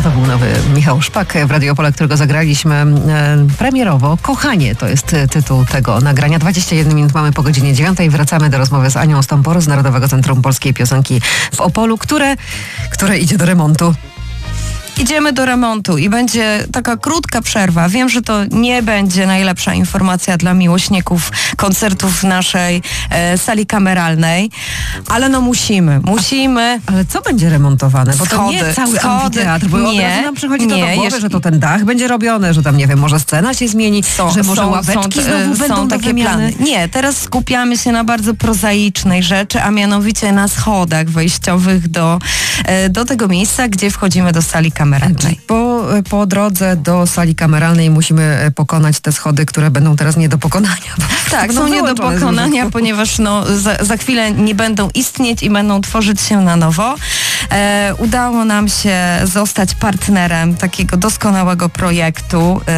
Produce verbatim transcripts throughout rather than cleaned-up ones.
to był nowy Michał Szpak w Radio Opole, którego zagraliśmy e, premierowo. Kochanie to jest tytuł tego nagrania. dwadzieścia jeden minut mamy po godzinie dziewiątej. Wracamy do rozmowy z Anią Stomporu z Narodowego Centrum Polskiej Piosenki w Opolu, które, które idzie do remontu. Idziemy do remontu i będzie taka krótka przerwa. Wiem, że to nie będzie najlepsza informacja dla miłośników koncertów w naszej e, sali kameralnej, ale no musimy, musimy. A, ale co będzie remontowane? Bo schody, to nie cały schody, amfiteatr, bo nie, od razu nam przychodzi to nie, do głowy, jeszcze... że to ten dach będzie robione, że tam, nie wiem, może scena się zmieni, są, że może są, ławeczki są, znowu są będą takie wymiany. plany. Nie, teraz skupiamy się na bardzo prozaicznej rzeczy, a mianowicie na schodach wejściowych do, do tego miejsca, gdzie wchodzimy do sali kameralnej. Po, po drodze do sali kameralnej musimy pokonać te schody, które będą teraz nie do pokonania. Tak, są nie do pokonania, ponieważ no, za, za chwilę nie będą istnieć i będą tworzyć się na nowo. E, udało nam się zostać partnerem takiego doskonałego projektu e,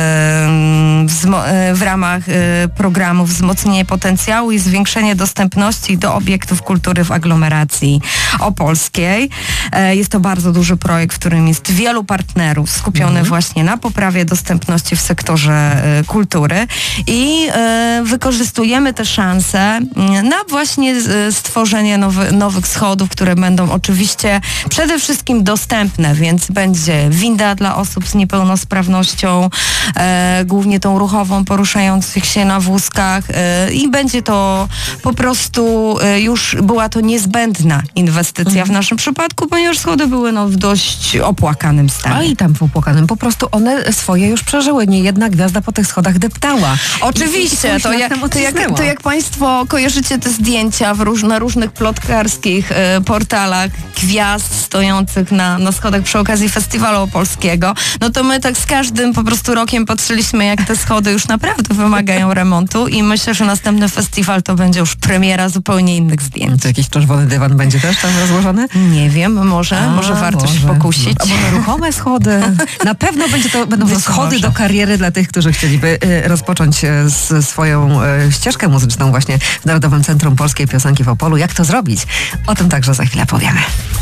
wzmo- e, w ramach e, programu Wzmocnienie Potencjału i Zwiększenie Dostępności do Obiektów Kultury w aglomeracji opolskiej. E, jest to bardzo duży projekt, w którym jest wielu partnerów skupiony mhm. właśnie na poprawie dostępności w sektorze e, kultury i e, wykorzystujemy te szanse na właśnie e, stworzenie nowy, nowych schodów, które będą oczywiście przede wszystkim dostępne, więc będzie winda dla osób z niepełnosprawnością, e, głównie tą ruchową, poruszających się na wózkach e, i będzie to po prostu e, już była to niezbędna inwestycja mhm. w naszym przypadku, ponieważ schody były no, w dość opłakanym stanie. A i tam w opłakanym. Po prostu one swoje już przeżyły. Nie jedna gwiazda po tych schodach deptała. Oczywiście. To jak, to, jak, to jak Państwo kojarzycie te zdjęcia w róż, na różnych plotkarskich e, portalach gwiazd stojących na, na schodach przy okazji Festiwalu Opolskiego, no to my tak z każdym po prostu rokiem patrzyliśmy, jak te schody już naprawdę wymagają remontu i myślę, że następny festiwal to będzie już premiera zupełnie innych zdjęć. Czy jakiś czerwony dywan będzie też tam rozłożony? Nie wiem, może, A, może warto może. się pokusić. A może ruchome schody? Na pewno będzie to, będą to schody może. do kariery dla tych, którzy chcieliby y, rozpocząć y, z, swoją y, ścieżkę muzyczną właśnie w Narodowym Centrum Polskiej Piosenki w Opolu. Jak to zrobić? O tym także za chwilę powiemy.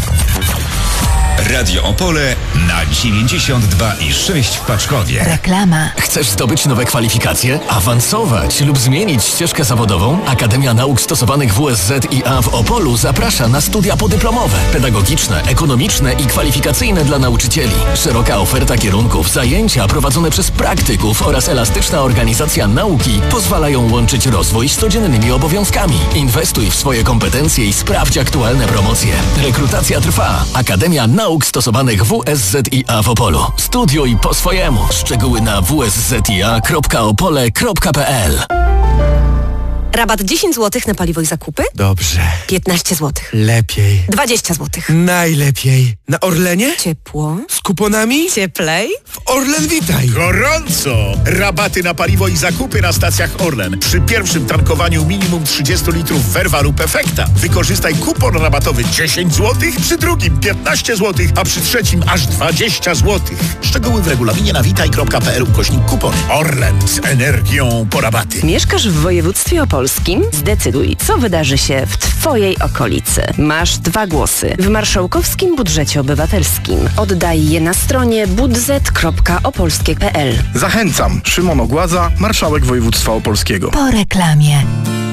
Radio Opole na dziewięćdziesiąt dwa i sześć w Paczkowie. Reklama. Chcesz zdobyć nowe kwalifikacje? Awansować lub zmienić ścieżkę zawodową? Akademia Nauk Stosowanych W S Z I A w Opolu zaprasza na studia podyplomowe, pedagogiczne, ekonomiczne i kwalifikacyjne dla nauczycieli. Szeroka oferta kierunków, zajęcia prowadzone przez praktyków oraz elastyczna organizacja nauki pozwalają łączyć rozwój z codziennymi obowiązkami. Inwestuj w swoje kompetencje i sprawdź aktualne promocje. Rekrutacja trwa. Akademia Nauk Stosowanych W S Z I A w Opolu. Studiuj po swojemu. Szczegóły na w s z i a kropka opole kropka p l. Rabat dziesięć złotych na paliwo i zakupy? Dobrze. piętnaście złotych. Lepiej. dwadzieścia złotych. Najlepiej. Na Orlenie? Ciepło. Z kuponami? Cieplej. W Orlen Witaj. Gorąco! Rabaty na paliwo i zakupy na stacjach Orlen. Przy pierwszym tankowaniu minimum trzydzieści litrów Verva lub Efekta. Wykorzystaj kupon rabatowy dziesięć złotych, przy drugim piętnaście złotych, a przy trzecim aż dwadzieścia złotych. Szczegóły w regulaminie na witaj kropka p l ukośnik kupon. Orlen z energią po rabaty. Mieszkasz w województwie opolskim? Zdecyduj, co wydarzy się w Twojej okolicy. Masz dwa głosy w marszałkowskim budżecie obywatelskim. Oddaj je na stronie budżet kropka opolskie kropka p l. Zachęcam. Szymon Ogładza, marszałek województwa opolskiego. Po reklamie.